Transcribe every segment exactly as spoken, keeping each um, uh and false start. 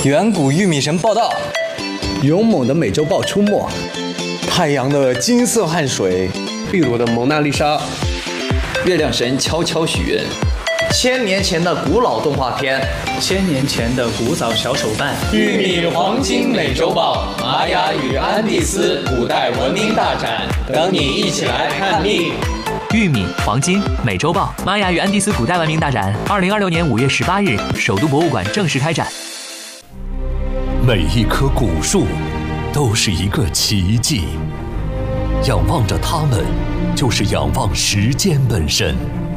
远古玉米神报道， 勇猛的美洲豹出没， 太阳的金色汗水， 秘鲁的蒙娜丽莎， 月亮神悄悄许愿，千年前的古老动画片， 千年前的古早小手办， 玉米黄金美洲豹，玛雅与安第斯古代文明大展，等你一起来看腻。 玉米、黄金、美洲豹，玛雅与安第斯古代文明大展，二零二六年五月十八日，首都博物馆正式开展。 每一棵古树都是一个奇迹，仰望着它们，就是仰望时间本身。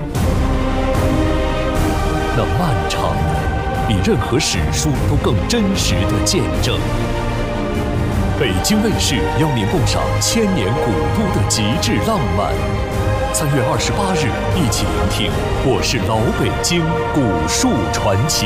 那漫长的，比任何史书都更真实的见证。北京卫视邀您共赏千年古都的极致浪漫。三月二十八日，一起聆听《我是老北京古树传奇》。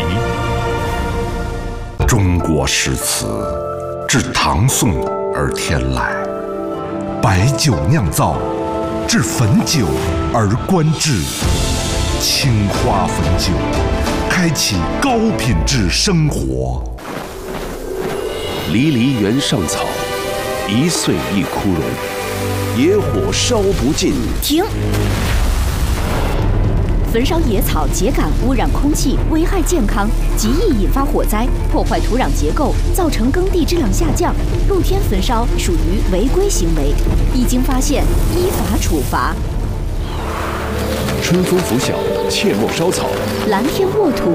中国诗词自唐宋而天来，白酒酿造，至汾酒而观之。青花汾酒，开启高品质生活。 离离原上草，一岁一枯荣。野火烧不尽， 停！焚烧野草秸秆污染空气，危害健康，极易引发火灾，破坏土壤结构，造成耕地质量下降。露天焚烧属于违规行为，一经发现，依法处罚。 春风拂晓，切莫烧草。 蓝天沃土。